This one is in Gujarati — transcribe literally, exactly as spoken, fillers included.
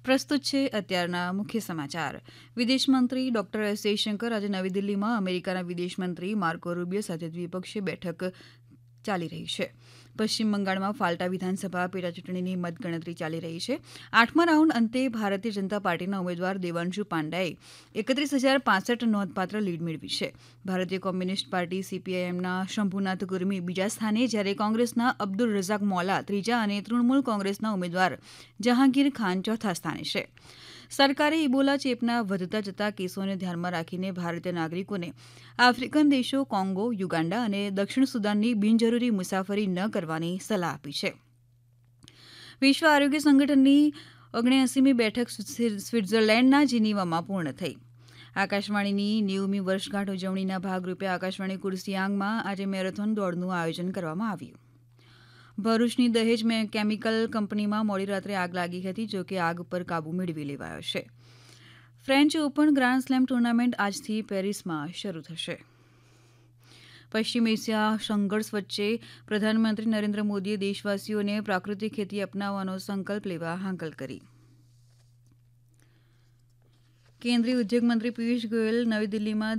પ્રસ્તુત છે અત્યારના મુખ્ય સમાચાર. વિદેશ મંત્રી ડોક્ટર એસ જયશંકર આજે નવી દિલ્હીમાં અમેરિકાના વિદેશ મંત્રી માર્કો રૂબિયો સાથે દ્વિપક્ષીય બેઠક ચાલી રહી છે. પશ્ચિમ બંગાળમાં ફાલ્ટા વિધાનસભા પેટાચૂંટણીની મતગણતરી ચાલી રહી છે. આઠમા રાઉન્ડ અંતે ભારતીય જનતા પાર્ટીના ઉમેદવાર દેવાંશુ પાંડાએ એકત્રીસ હજાર પાંસઠ નોંધપાત્ર લીડ મેળવી છે. ભારતીય કોમ્યુનિસ્ટ પાર્ટી સીપીઆઈએમના શંભુનાથ ગુરમી બીજા સ્થાને, જ્યારે કોંગ્રેસના અબ્દુલ રઝાક મૌલા ત્રીજા અને તૃણમૂલ કોંગ્રેસના ઉમેદવાર જહાંગીર ખાન ચોથા સ્થાને છે. સરકારે ઇબોલા ચેપના વધતા જતા કેસોને ધ્યાનમાં રાખીને ભારતીય નાગરિકોને આફ્રિકન દેશો કોંગો, યુગાન્ડા અને દક્ષિણ સુદાનની બિનજરૂરી મુસાફરી ન કરવાની સલાહ આપી છે. વિશ્વ આરોગ્ય સંગઠનની ઓગણએંસીમી બેઠક સ્વિટ્ઝરલેન્ડના જીનીવામાં પૂર્ણ થઈ. આકાશવાણીની નેવુમી વર્ષગાંઠ ઉજવણીના ભાગરૂપે આકાશવાણી કુર્સિયાંગમાં આજે મેરેથોન દોડનું આયોજન કરવામાં આવ્યું. ભરૂચની દહેજ કેમિકલ કંપનીમાં મોડી રાત્રે આગ લાગી હતી, જો કે આગ પર કાબુ મેળવી લેવાયો છે. French open grand slam tournament આજથી પેરિસમાં શરૂ થશે. પશ્ચિમ એશિયા સંઘર્ષ વચ્ચે પ્રધાનમંત્રી નરેન્દ્ર મોદીએ દેશવાસીઓને પ્રાકૃતિક ખેતી અપનાવવાનો સંકલ્પ લેવા હાકલ કરી. કેન્દ્રીય ઉદ્યોગ મંત્રી પિયુષ ગોયલ નવી દિલ્હીમાં